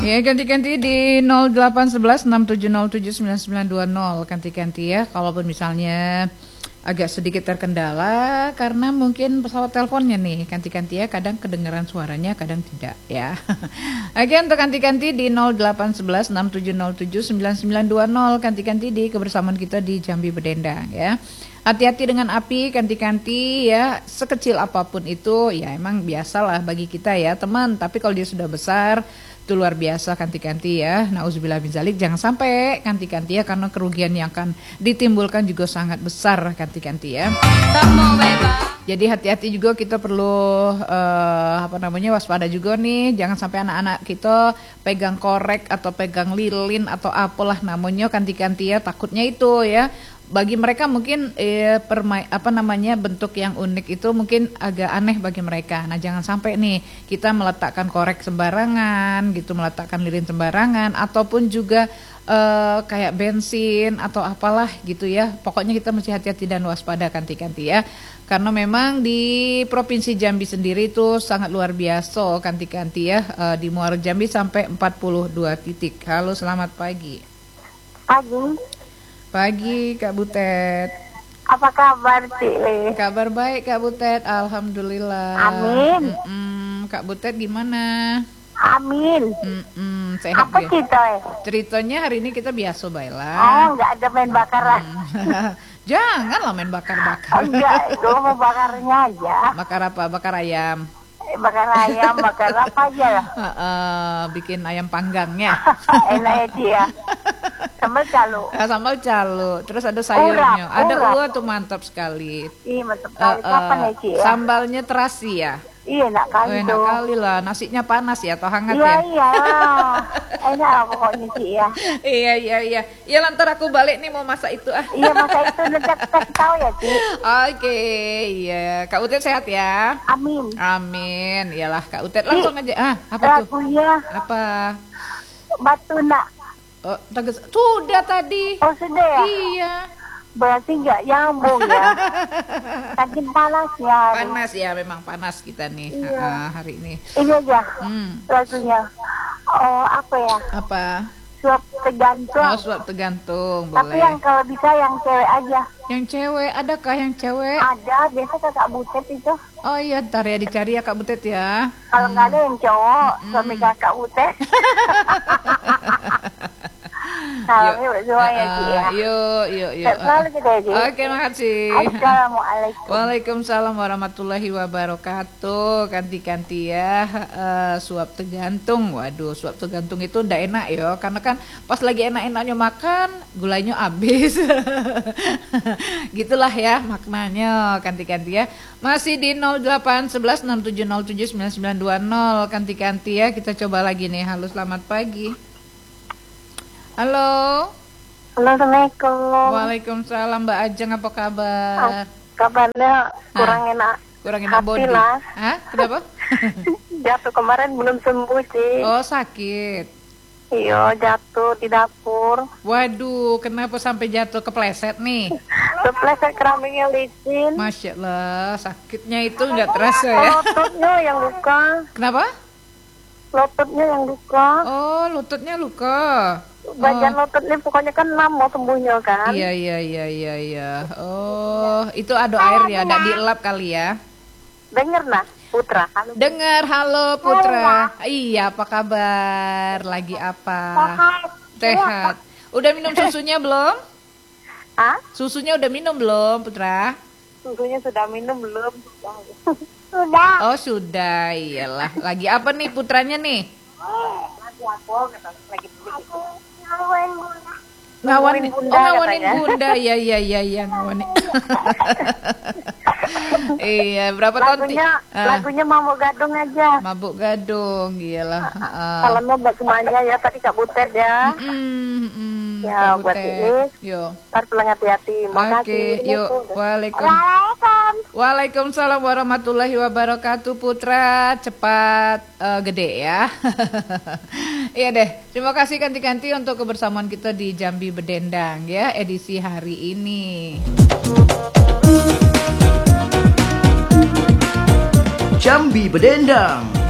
Ya, ganti-ganti di 0811 6707 9920, ganti-ganti ya. Kalaupun misalnya agak sedikit terkendala karena mungkin pesawat teleponnya nih, ganti-ganti ya, kadang kedengaran suaranya, kadang tidak ya. Oke, untuk ganti-ganti di 0811 6707 9920, ganti-ganti di kebersamaan kita di Jambi Bedendang ya. Hati-hati dengan api, ganti-ganti ya, sekecil apapun itu ya emang biasalah bagi kita ya teman, tapi kalau dia sudah besar itu luar biasa, ganti-ganti ya. Nauzubillah min dzalik, jangan sampai ganti-ganti ya, karena kerugian yang akan ditimbulkan juga sangat besar, ganti-ganti ya. Jadi hati-hati juga, kita perlu waspada juga nih, jangan sampai anak-anak kita pegang korek atau pegang lilin atau apalah namanya, ganti-ganti ya, takutnya itu ya. Bagi mereka mungkin bentuk yang unik itu mungkin agak aneh bagi mereka. Nah, jangan sampai nih kita meletakkan korek sembarangan gitu, meletakkan lilin sembarangan, ataupun juga kayak bensin atau apalah gitu ya. Pokoknya kita mesti hati-hati dan waspada, ganti-ganti ya. Karena memang di Provinsi Jambi sendiri itu sangat luar biasa, ganti-ganti ya. Di Muara Jambi sampai 42 titik. Halo, selamat pagi. Pagi Kak Butet. Apa kabar Cik? Kabar baik Kak Butet, alhamdulillah. Amin. Kak Butet gimana? Amin. Sehat apa ya? Ceritanya hari ini kita biasa baiklah. Oh, nggak ada main bakaran. Janganlah main bakar-bakar. Enggak, itu mau bakarnya aja. Bakar apa? Bakar ayam. Bakar ayam, bakar apa aja lah. Bikin ayam panggangnya. Enak ya Cik ya. Sambal calo. Sambal calo. Terus ada sayurnya. Ada urat tuh, mantap sekali. Iya, mantap sekali. Kapan ya Cik ya? Sambalnya terasi ya. Iya, enak kali enak kali lah. Nasinya panas ya atau hangat ya? Iya. Enak lah pokoknya Cik ya. Iya. Ya lantar aku balik nih mau masak itu ah. Iya, masak itu nanti aku kasih tahu ya Cik. Oke, iya. Kak Utet sehat ya? Amin. Amin. Iyalah Kak Utet langsung aja. Apa tuh? Lagunya apa? Batu nak. Oh, sudah tadi. Oh, sudah ya? Iya. Berarti nggak nyambung ya. Saking panas ya. Panas ya, memang panas kita nih. Iya. Hari ini. Ini aja lagunya. Oh, apa ya? Apa? Suap tergantung. Oh, suap tergantung, boleh. Tapi yang kalau bisa yang cewek aja. Yang cewek, adakah yang cewek? Ada, biasa Kakak Butet itu. Oh iya, ntar ya dicari ya Kak Butet ya. Kalau nggak ada yang cowok, suami Kakak Butet. Salamnya berdua ya Ci ya. Yuk. Selalu kita ya Ci. Oke, makasih. Assalamualaikum. Waalaikumsalam warahmatullahi wabarakatuh. Ganti-ganti ya. Suap tergantung. Waduh, suap tergantung itu ndak enak ya. Karena kan pas lagi enak-enaknya makan, gulanya habis. Gitulah ya maknanya, ganti-ganti ya. Masih di 0811 6707 9920, ganti-ganti ya. Kita coba lagi nih. Halo, selamat pagi. Halo. Assalamualaikum. Waalaikumsalam Mbak Ajeng, apa kabar? Kabarnya kurang enak. Kurang enak body. Hah? Kenapa? Jatuh kemarin belum sembuh sih. Oh, sakit. Iya, jatuh di dapur. Waduh, kenapa sampai jatuh, kepleset nih? Kepleset, keramiknya licin. Masya Allah, sakitnya itu nggak terasa ya? Lututnya yang luka. Kenapa? Lututnya yang luka. Oh, lututnya luka. Bagian lututnya pokoknya kan lama sembuhnya kan. Iya. Oh, itu ada air ya, ada dielap kali ya. Dengar nah, Putra. Dengar, halo Putra. Iya, apa kabar? Lagi apa? Sehat. Udah minum susunya belum? Hah? Susunya udah minum belum, Putra? Susunya sudah minum belum? Sudah. Oh, sudah. Iyalah. Lagi apa nih putranya nih? Lagi apa? Lagi ngawanin bunda. Iya ngawanin. Iya, berapa tahun? Lagunya Mabuk Gadung aja. Mabuk Gadung, iyalah. Salamnya buat semuanya ya, tadi Kak Butet ya. Ya, buat ini. Yo. Ntar pulang hati-hati. Oke, yuk. Waalaikumsalam warahmatullahi wabarakatuh, Putra. Cepat gede ya. Iya deh. Terima kasih ganti-ganti untuk kebersamaan kita di Jambi Bedendang ya, edisi hari ini. Jambi Bedendang.